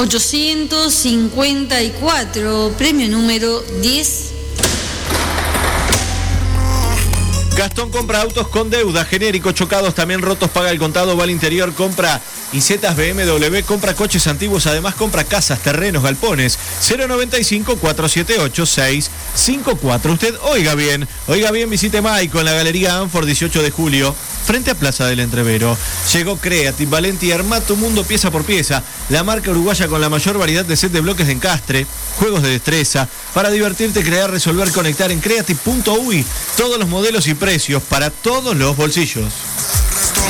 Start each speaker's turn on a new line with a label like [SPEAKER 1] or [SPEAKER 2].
[SPEAKER 1] 854, premio número 10.
[SPEAKER 2] Gastón compra autos con deuda, genérico, chocados, también rotos, paga el contado, va al interior, compra Isetas BMW, compra coches antiguos, además compra casas, terrenos, galpones. 095-478-654. Usted oiga bien, visite Maico en la Galería Anford 18 de julio, frente a Plaza del Entrevero. Llegó Creative, Valenti, arma tu mundo pieza por pieza, la marca uruguaya con la mayor variedad de set de bloques de encastre, juegos de destreza, para divertirte, crear, resolver, conectar en creative.uy. Todos los modelos y precios para todos los bolsillos.